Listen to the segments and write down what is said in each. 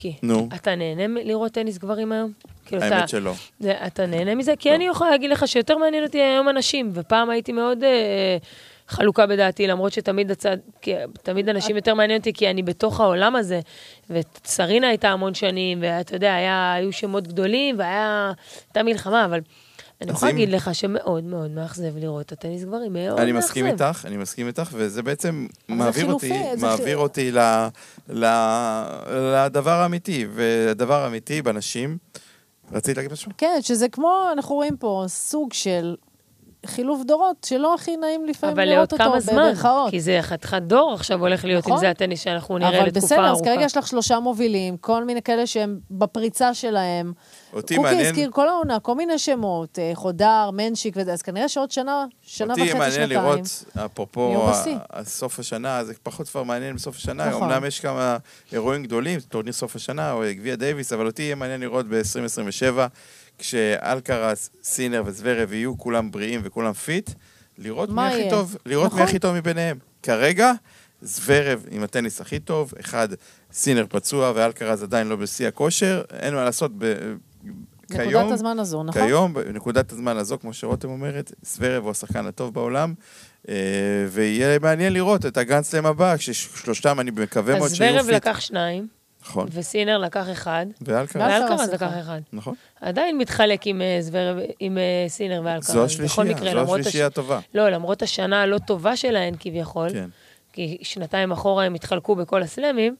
נו. אתה נהנה לראות טניס גברים היום? האמת שלא. אתה נהנה מזה? כי אני יכולה להגיד לך שיותר מעניין אותי היום אנשים, ופעם הייתי מאוד חלוקה בדעתי, למרות שתמיד אנשים יותר מעניין אותי, כי אני בתוך העולם הזה, וסרינה הייתה המון שנים, ואתה יודע, היו שמות גדולים, הייתה מלחמה, אבל אני יכולה להגיד לך שמאוד מאוד מאכזב לראות את הטניס גברים, מאוד מאכזב. אני מסכים איתך, וזה בעצם מעביר אותי לדבר האמיתי, והדבר האמיתי בנשים, רצית להגיד משהו? כן, שזה כמו, אנחנו רואים פה, סוג של חילוף דורות, שלא הכי נעים לפעמים לראות אותו במרכאות. אבל לעוד כמה זמן, כי זה חתיכת דור עכשיו הולך להיות עם זה הטניס שאנחנו נראה לתקופה ארוכה. אבל בסדר, אז כרגע יש לך 3 מובילים, כל מיני כאלה שהם בפריצה שלהם. קוקי הזכיר כל העונה, כל מיני שמות, חודר, מנשיק וזה, אז כנראה שעוד שנה וחצי, אותי מעניין לראות, אפרופו סוף השנה, זה פחות כבר מעניין בסוף השנה, אמנם יש כמה אירועים גדולים, טורניר סוף השנה או גביע דייביס, אבל אותי יהיה מעניין לראות ב-2027, כשאלקרס, סינר וזוורב יהיו כולם בריאים וכולם פיט, לראות מי הכי טוב, מי הכי טוב מביניהם. כרגע, זוורב עם הטניס הכי טוב, אחד סינר פצוע ואלקרס עדיין לא בשיא הכושר, אין מה לעשות נקודת הזמן הזו, נכון? כיום, בנקודת הזמן הזו, כמו שרותם אומרת, זוורב הוא השחקן הטוב בעולם, ויהיה מעניין לראות את הגרנד-סלאם הבא, כששלושתם אני מקווה מאוד שיהיו פיט. אז זוורב לקח 2. נכון. וסינר לקח 1. ואלקרס לקח 1. נכון. עדיין מתחלק עם סינר ואלקרס. זו השלישייה הטובה. לא, למרות השנה הלא טובה שלהן כביכול, כי 2 אחורה הם התחלקו בכל הסלמים,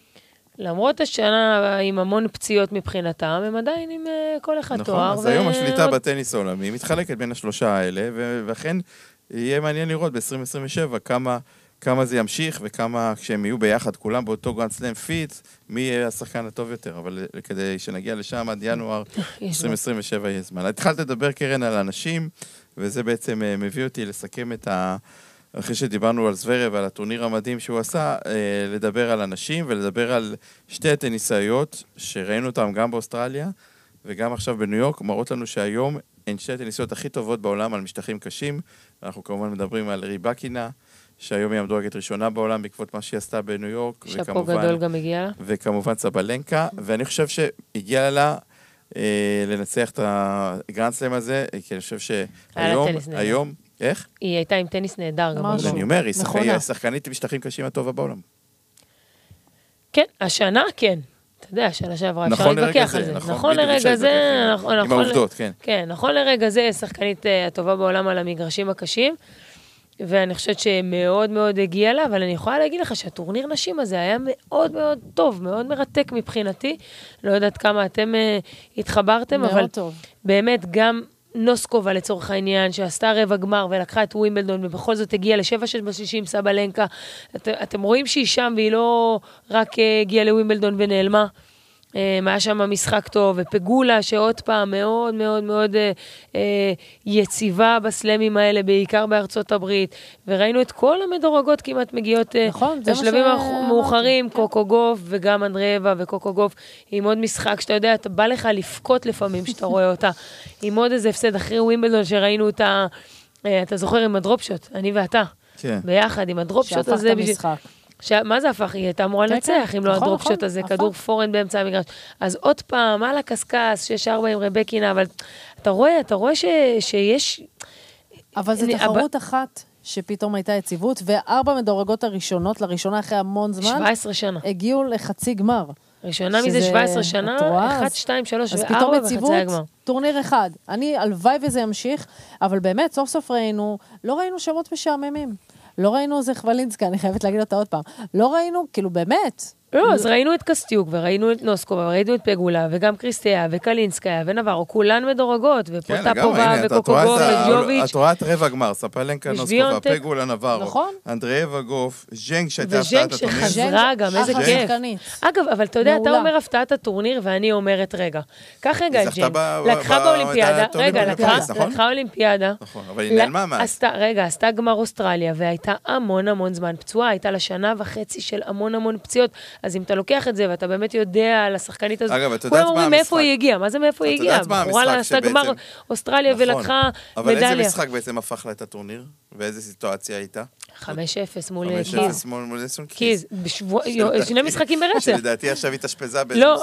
למרות השנה עם המון פציעות מבחינתם, הם עדיין עם כל אחד תואר. נכון, אז היום השליטה בטניס העולמי מתחלקת בין השלושה האלה, ולכן יהיה מעניין לראות ב-2027 כמה זה ימשיך, וכמה כשהם יהיו ביחד, כולם באותו גרנד סלאם פיט, מי יהיה השחקן הטוב יותר, אבל כדי שנגיע לשם עד ינואר 2027 יהיה זמן. התחלת לדבר, קרן, על אנשים, וזה בעצם מביא אותי לסכם את אחרי שדיברנו על זוורב ועל הטורניר המדהים שהוא עשה, לדבר על אנשים ולדבר על שתי הטניסאיות, שראינו אותם גם באוסטרליה, וגם עכשיו בניו יורק, מראות לנו שהיום הן שתי הטניסאיות הכי טובות בעולם על משטחים קשים, אנחנו כמובן מדברים על ריבקינה, שהיום היא המדורגת ראשונה בעולם בעקבות מה שהיא עשתה בניו יורק. שפו גדול גם הגיע. וכמובן סבלנקה, ואני חושב שהגיע לה לנצח את הגרנד סלאם הזה, כי אני חושב שהיום, איך? היא הייתה עם טניס נהדר. אני אומר, היא שחקנית משטחים קשים הטובה בעולם. כן, השנה כן. אתה יודע, השנה שעברה אפשר להתווכח על זה. נכון לרגע זה, עם העובדות, כן. כן, נכון לרגע זה, שחקנית הטובה בעולם על המגרשים הקשים, ואני חושבת שמאוד מאוד הגיע לה, אבל אני יכולה להגיד לך שהטורניר נשים הזה היה מאוד מאוד טוב, מאוד מרתק מבחינתי. לא יודעת כמה אתם התחברתם, אבל באמת גם נוסקובה לצורך העניין, שעשתה רבע גמר ולקחה את ווימבלדון, ובכל זאת הגיעה ל7-6 בשישים, סבלנקה. אתם רואים שהיא שם, והיא לא רק הגיעה לווימבלדון ונעלמה. היה שם משחק טוב, ופגולה שעוד פעם מאוד מאוד מאוד יציבה בסלמים האלה, בעיקר בארצות הברית, וראינו את כל המדורגות כמעט מגיעות לשלבים המאוחרים, קוקו גוף וגם אנדריאבה וקוקו גוף, עם עוד משחק שאתה יודע, אתה בא לך לפקוט לפעמים שאתה רואה אותה, עם עוד איזה הפסד אחרי ווימבלדון שראינו אותה, אתה זוכר עם הדרופשוט, אני ואתה, ביחד עם הדרופשוט הזה. שהפך את המשחק. מה זה הפך? היא הייתה אמורה לנצח, אם לא הדרופשוט הזה, כדור פורן באמצע המגרש. אז עוד פעם, על הקסקס, 6-4 עם רבקינה, אבל אתה רואה שיש... אבל זו תחרות אחת שפתאום הייתה יציבות, ו4 מדורגות הראשונות, לראשונה אחרי המון זמן, 17 שנה. הגיעו לחצי גמר. ראשונה מזה 17 שנה, 1, 2, 3 ו-4 אז פתאום יציבות, טורניר אחד. אני הלוואי וזה ימשיך, אבל באמת, סוף סוף לא ראינו שמות משעממים. לא ראינו זה חבלינסקה, אני חייבת להגיד אותה עוד פעם. לא ראינו, כאילו באמת. לא, אז ראינו את קסטיוק, וראינו את נוסקובה, וראינו את פגולה, וגם קריסטיה, וקלינסקיה, ונברו, כולן מדורגות, ופוטפובה, וקוקוגוב, וג'וביץ'. את רואה את רבע גמר, ספלנקה, נוסקובה, פגולה, נברו, אנדריאבה גוף, ז'נג שהייתה הפתעת הטורניר. וז'נג שחזרה גם, איזה כיף. אגב, אבל אתה יודע, אתה אומר הפתעת הטורניר, ואני אומרת, רגע, כך רגע את ז'נג, לקחה באולימפיאדה, לקחה אולימפיאדה, רגע, עשתה גמר אוסטרליה, והייתה המון המון זמן פצועה, הייתה לה 1.5 שנה של המון המון פציעות. אז אם אתה לוקח את זה, ואתה באמת יודע על השחקנית הזאת, אגב, את יודעת כולם מה אומרים מאיפה היא הגיעה, מה זה מאיפה היא הגיעה? בחורה לעשתה גמר אוסטרליה ולקחה אבל מדליה. איזה משחק בעצם הפך לה את הטורניר? ואיזה סיטואציה הייתה? 5-0 מול 5-0 קיז. מול אסון קיז, שני משחקים ברצף. שלדעתי עכשיו התאשפזה לא,